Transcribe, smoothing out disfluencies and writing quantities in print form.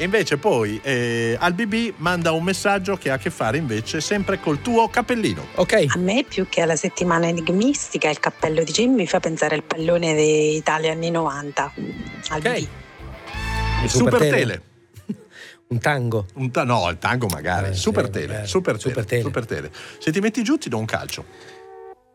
invece poi al BB manda un messaggio che ha a che fare invece sempre col tuo cappellino. Ok. A me più che alla settimana enigmistica il cappello di Jim mi fa pensare al pallone d'Italia anni 90. Al Ok. BB. Il Super Tele. Un tango. No, il tango magari. Super sì, Tele. magari. Super Super Tele. Tele. Super Tele. Se ti metti giù ti do un calcio.